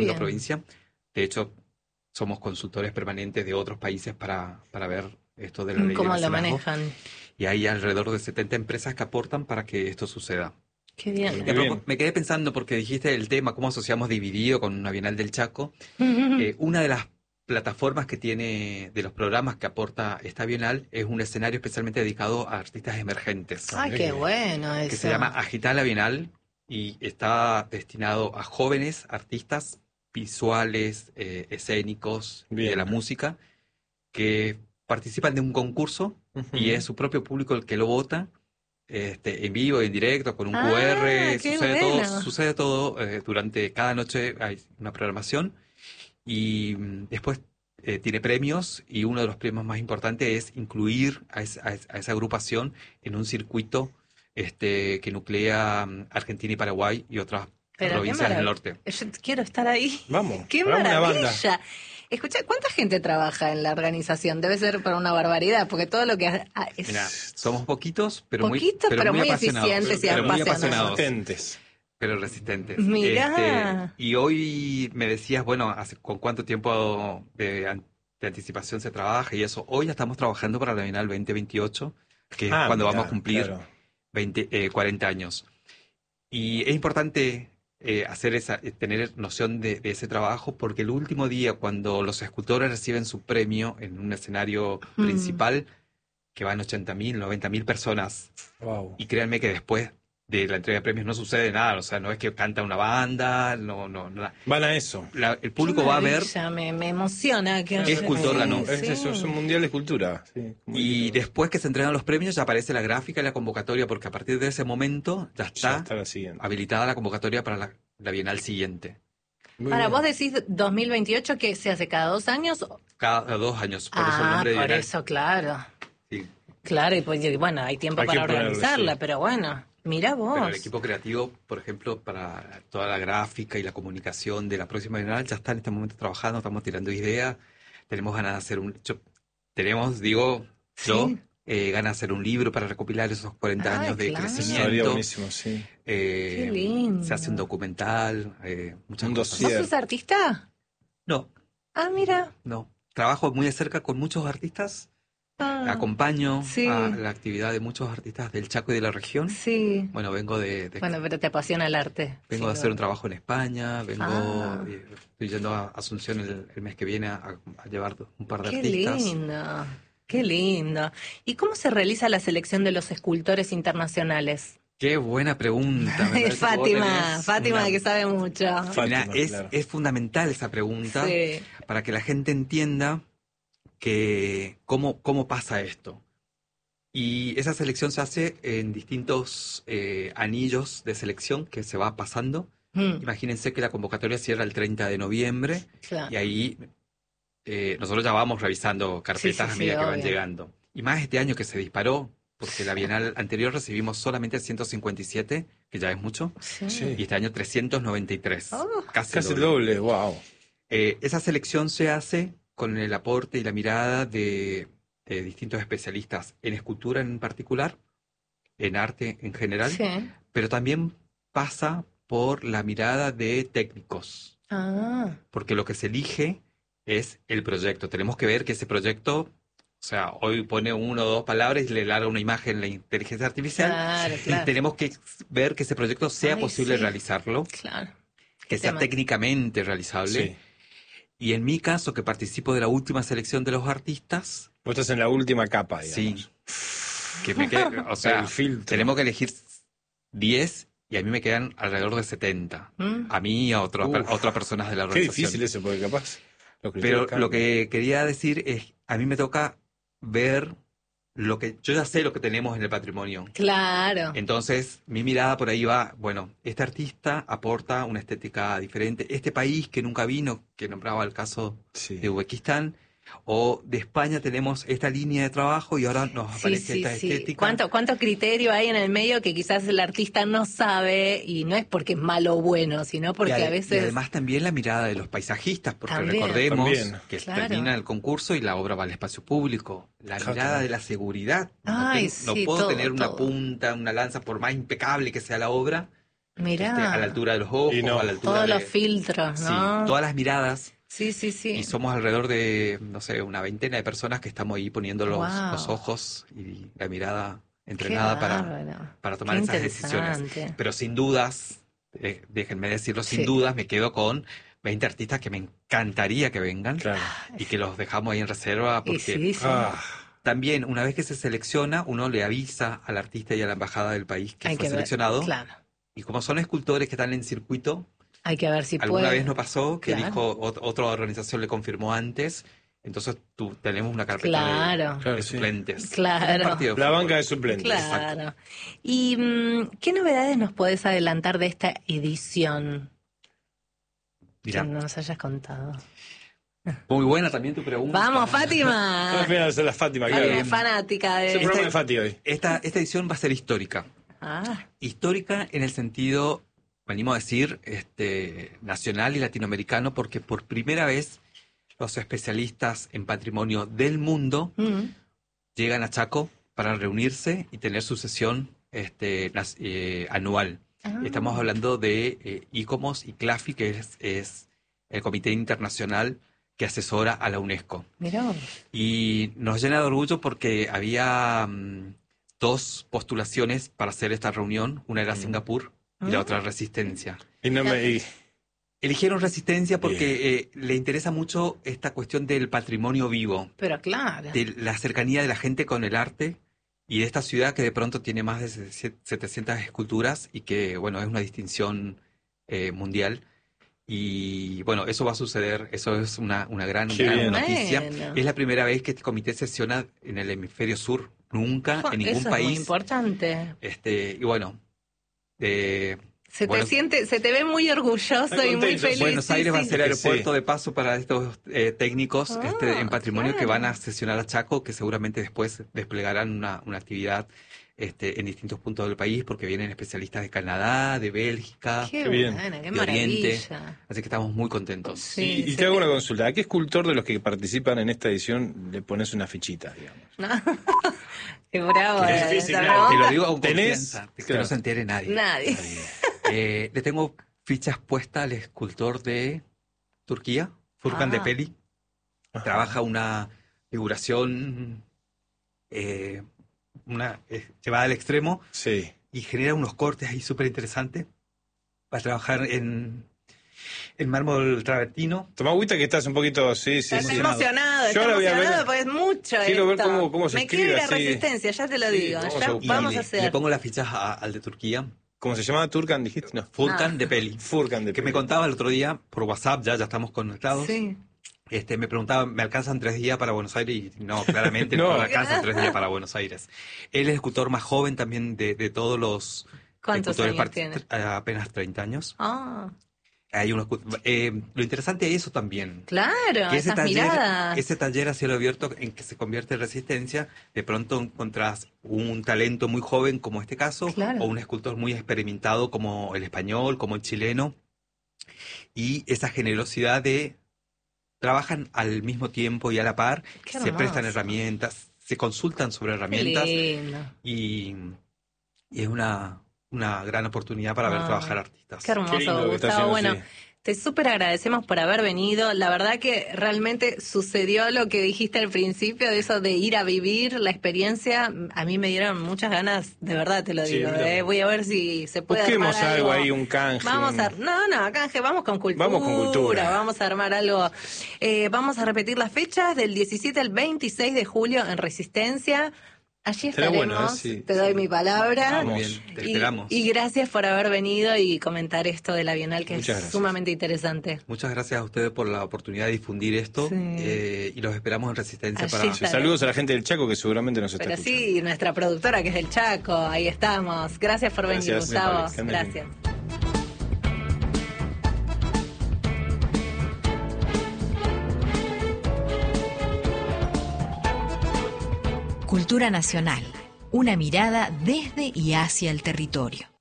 segunda bien. provincia. De hecho, somos consultores permanentes de otros países para ver esto de la ley de ¿Cómo lo mecenazgo. manejan? Y hay alrededor de 70 empresas que aportan para que esto suceda. Qué Y bien. Qué bien. me quedé pensando porque dijiste el tema, cómo asociamos Dividido con una Bienal del Chaco. Una de las plataformas que tiene, de los programas que aporta esta Bienal, es un escenario especialmente dedicado a artistas emergentes, Ay, qué bueno que eso. se llama Agitar la Bienal y está destinado a jóvenes artistas visuales, escénicos y de Bien. la música, que participan de un concurso y Ujú. es su propio público el que lo vota, en vivo, en directo, con un Ah, QR, qué sucede bueno. todo, durante cada noche hay una programación y después tiene premios y uno de los premios más importantes es incluir a esa agrupación en un circuito que nuclea Argentina y Paraguay y otras Pero qué provincias del maravilla. norte. Yo quiero estar ahí. Vamos, Qué hagamos una banda. maravilla. Escucha, ¿cuánta gente trabaja en la organización? Debe ser para una barbaridad, porque todo lo que es Mira, somos poquitos, pero poquitos, pero muy apasionados, eficientes y pero muy apasionados. Resistentes. pero resistentes. Mirá. Y hoy me decías, bueno, ¿con cuánto tiempo de anticipación se trabaja y eso? Hoy ya estamos trabajando para la Bienal 2028, que es cuando Mirá, vamos a cumplir claro. 40 años. Y es importante tener noción de ese trabajo, porque el último día, cuando los escultores reciben su premio en un escenario principal, que van 80.000, 90.000 personas, Wow. y créanme que después de la entrega de premios no sucede nada, o sea, no es que canta una banda, no, nada. Van a eso. El público va a ver Me emociona que ¿Qué escultor ganó? Es eso, es un mundial de escultura. Sí, como y digo. después que se entregan los premios ya aparece la gráfica y la convocatoria, porque a partir de ese momento ya Ya está está la siguiente. habilitada la convocatoria para la Bienal siguiente. Muy Ahora, bien. vos decís 2028, que se hace cada 2 años. Cada 2 años, por eso el nombre de Por Bienal. eso, claro. Sí. Claro, y pues, bueno, hay tiempo Hay que para ponerle, organizarla, sí. pero bueno, mira vos. Pero el equipo creativo, por ejemplo, para toda la gráfica y la comunicación de la próxima Bienal ya está en este momento trabajando, estamos tirando ideas, tenemos ganas de hacer Sí. ganas de hacer un libro para recopilar esos 40 Ay, años de claro. Estaría crecimiento. buenísimo, sí. Qué lindo. Se hace un documental, muchas Un cosas. ¿Vos dossier. sos artista? No, Ah, mira. no. Trabajo muy de cerca con muchos artistas, Ah, acompaño sí. a la actividad de muchos artistas del Chaco y de la región. sí. Bueno, vengo Bueno, pero te apasiona el arte. Vengo sin a hacer un duda. trabajo en España, Ah. estoy yendo a Asunción el mes que viene a llevar un par de Qué artistas. lindo, qué lindo. ¿Y cómo se realiza la selección de los escultores internacionales? Qué buena pregunta. me parece que vos Fátima, tenés Fátima una- que sabe mucho. Fátima, Mirá, claro. es fundamental esa pregunta Sí. para que la gente entienda que cómo pasa esto. Y esa selección se hace en distintos anillos de selección que se va pasando. Imagínense que la convocatoria cierra el 30 de noviembre Claro. y ahí nosotros ya vamos revisando carpetas Sí, a medida que van obvio. llegando. Y más este año que se disparó, porque la Bienal anterior recibimos solamente 157, que ya es mucho, Sí. Sí. y este año 393, Oh. casi Casi el el doble. doble, wow. Esa selección se hace con el aporte y la mirada de distintos especialistas en escultura en particular, en arte en general, Sí. pero también pasa por la mirada de técnicos, Ah, porque lo que se elige es el proyecto. Tenemos que ver que ese proyecto, o sea, hoy pone 1 o 2 palabras y le larga una imagen la inteligencia artificial, claro, y claro. tenemos que ver que ese proyecto sea Ay, posible sí. realizarlo, Claro. que sea tema. técnicamente realizable. Sí. Y en mi caso, que participo de la última selección de los artistas, Vos estás en la última capa, digamos. sí, que me queda, o sea, El filtro. tenemos que elegir 10 y a mí me quedan alrededor de 70. A mí y a otras personas de la Qué organización. difícil eso, porque capaz los Pero criterios lo cambian. que quería decir es, a mí me toca ver yo ya sé lo que tenemos en el patrimonio. Claro. Entonces, mi mirada por ahí va, bueno, este artista aporta una estética diferente. Este país que nunca vino, que nombraba el caso Sí. de Uzbekistán, o de España tenemos esta línea de trabajo y ahora nos Sí, aparece sí, esta sí. estética. ¿Cuánto criterio hay en el medio que quizás el artista no sabe? Y no es porque es malo o bueno, sino porque a Y veces... además también la mirada de los paisajistas, porque También. recordemos También. que Claro. termina el concurso y la obra va al espacio público. La Claro, mirada claro. de la seguridad. Ay, No sí, puedo todo, tener una todo. punta, una lanza, por más impecable que sea la obra, Mirá. a la altura de los ojos, Y no. a la altura Todos de... los filtros, Sí, ¿no? todas las miradas. Sí. Y somos alrededor de, no sé, una veintena de personas que estamos ahí poniendo Wow. los ojos y la mirada Qué entrenada bárbaro. para tomar Qué esas decisiones. interesante. Pero sin dudas, déjenme decirlo, sin Sí. dudas me quedo con 20 artistas que me encantaría que vengan Claro. y que los dejamos ahí en reserva Y porque sí. Ah, también una vez que se selecciona, uno le avisa al artista y a la embajada del país que Hay fue que ver, seleccionado. claro. Y como son escultores que están en circuito, Hay que ver si alguna puede. vez no pasó que Claro. dijo otra organización le confirmó antes, entonces tenemos una carpeta Claro. de Claro, sí. suplentes. Claro. Como un partido de la fútbol. banca de suplentes. Claro. ¿Y qué novedades nos podés adelantar de esta edición Mirá, que nos hayas contado? muy buena también tu pregunta. ¡Vamos, No, al Fátima! final es la Fátima, Fátima claro. es fanática Es el de... programa de Fati hoy. Esta edición va a ser histórica. Ah, Histórica en el sentido, venimos a decir, nacional y latinoamericano, porque por primera vez los especialistas en patrimonio del mundo llegan a Chaco para reunirse y tener su sesión anual. Estamos hablando de ICOMOS y CLAFI, que es el Comité Internacional que asesora a la UNESCO. mirá vos. Y nos llena de orgullo porque había dos postulaciones para hacer esta reunión. Una era Singapur y la otra Resistencia. Y no me. y- Eligieron Resistencia porque le interesa mucho esta cuestión del patrimonio vivo, Pero claro. de la cercanía de la gente con el arte y de esta ciudad que de pronto tiene más de 700 esculturas y que, bueno, es una distinción mundial. Y bueno, eso va a suceder, eso es una gran Qué bien. noticia. Bueno. Es la primera vez que este comité sesiona en el hemisferio sur, nunca en ningún Eso es muy país. importante. Y bueno, bueno, Se te ve muy orgulloso Está y muy contento. feliz. Buenos sí, Aires va a sí. ser aeropuerto Sí. de paso para estos técnicos en patrimonio que claro. van a sesionar a Chaco, que seguramente después desplegarán una actividad en distintos puntos del país, porque vienen especialistas de Canadá, de Bélgica, Qué Qué bien. buena, qué de Oriente. maravilla. Así que estamos muy contentos. Sí, y se te hago te- una consulta. ¿A qué escultor de los que participan en esta edición le pones una fichita, digamos? Qué bravo. Que es esa difícil, pregunta. claro. Te lo digo con ¿Tenés? confianza, que Claro. no se entere nadie. Nadie. Le tengo fichas puestas al escultor de Turquía, Furkan Ah. Depeli. Ajá. Trabaja una figuración llevada al extremo Sí. y genera unos cortes ahí súper interesantes. Va a trabajar en mármol travertino. Toma agüita que estás un poquito. Sí, sí, Está sí. emocionado, Yo está ahora voy a ver- emocionado porque es mucho Quiero ver esto. cómo se Me escribe quiero ir a así. Resistencia, ya te lo Sí, digo. vamos Ya a- vamos Y a le hacer. pongo las fichas al de Turquía, ¿Cómo se llama? ¿Turkan dijiste? No. Furkan Depeli, Furkan de que me contaba el otro día por WhatsApp, ya estamos conectados. Sí. Me preguntaba, ¿me alcanzan 3 días para Buenos Aires? Y no, claramente No. no me alcanzan 3 días para Buenos Aires. Él es el escultor más joven también de todos los ¿Cuántos escultores años tiene? apenas 30 años. Ah, Hay lo interesante es eso también. claro, Que esas miradas. ese taller a cielo abierto en que se convierte en Resistencia, de pronto encontrás un talento muy joven como este caso, Claro. o un escultor muy experimentado como el español, como el chileno, y esa generosidad de trabajan al mismo tiempo y a la par, Qué se hermoso. prestan herramientas, se consultan sobre Qué herramientas lindo. y es una gran oportunidad para ver Ah, trabajar artistas. Qué hermoso, Qué lindo que está Gustavo. haciendo, Bueno, sí. te súper agradecemos por haber venido. La verdad que realmente sucedió lo que dijiste al principio, de eso de ir a vivir la experiencia. A mí me dieron muchas ganas, de verdad te lo Sí, digo. mira. Voy a ver si se puede Busquemos armar algo ahí, un canje. Vamos a... No, canje, vamos con cultura. Vamos con cultura. Vamos a armar algo. Vamos a repetir las fechas del 17 al 26 de julio en Resistencia. Allí Estaría estaremos, bueno, sí. te doy mi palabra. Vamos. Muy bien, te Y- esperamos. Y gracias por haber venido y comentar esto de la Bienal, que Muchas es gracias. sumamente interesante. Muchas gracias a ustedes por la oportunidad de difundir esto Sí. y los esperamos en Resistencia Allí para... está. Saludos a la gente del Chaco que seguramente nos está Pero escuchando. sí, nuestra productora que es del Chaco, ahí estamos. Gracias por venir, Gracias, Gustavo. que andes bien. Gracias. Cultura nacional, una mirada desde y hacia el territorio.